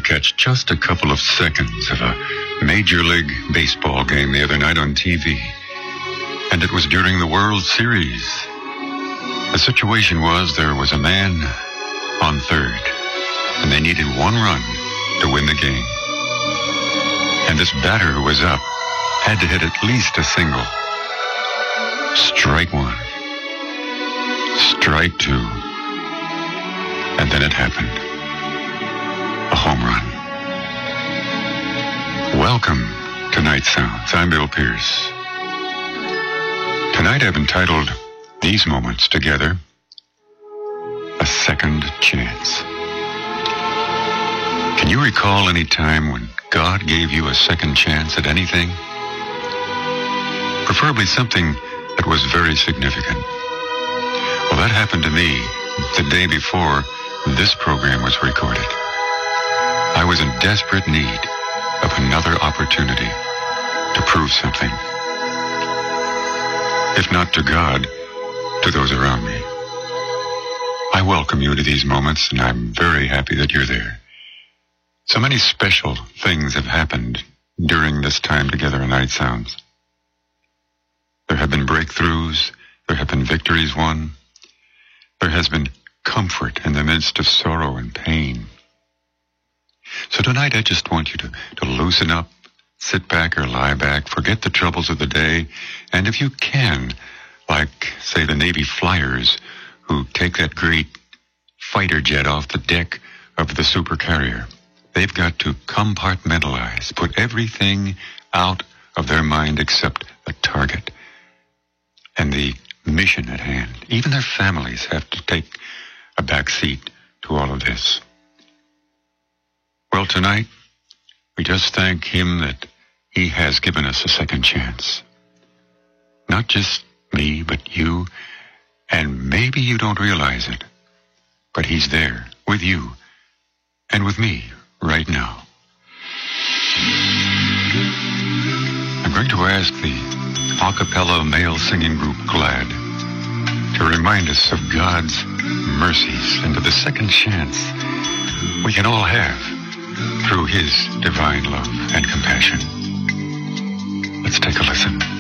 catch just a couple of seconds of a Major League Baseball game the other night on TV. And it was during the World Series. The situation was there was a man on third, and they needed one run to win the game. And this batter who was up had to hit at least a single. Strike one. Strike two. And then it happened. A home run. Welcome to Night Sounds. I'm Bill Pierce. Tonight I've entitled these moments together, A Second Chance. Can you recall any time when God gave you a second chance at anything? Preferably something that was very significant. Well, that happened to me the day before this program was recorded. I was in desperate need of another opportunity to prove something. If not to God, to those around me. I welcome you to these moments, and I'm very happy that you're there. So many special things have happened during this time together in Night Sounds. There have been breakthroughs. There have been victories won. There has been comfort in the midst of sorrow and pain. So tonight I just want you to loosen up, sit back or lie back, forget the troubles of the day, and if you can, like, say, the Navy flyers who take that great fighter jet off the deck of the supercarrier, they've got to compartmentalize, put everything out of their mind except the target and the mission at hand. Even their families have to take a back seat to all of this. Well, tonight, we just thank Him that He has given us a second chance. Not just me, but you, and maybe you don't realize it, but He's there with you and with me right now. I'm going to ask the a cappella male singing group GLAD to remind us of God's mercies and of the second chance we can all have through His divine love and compassion. Let's take a listen.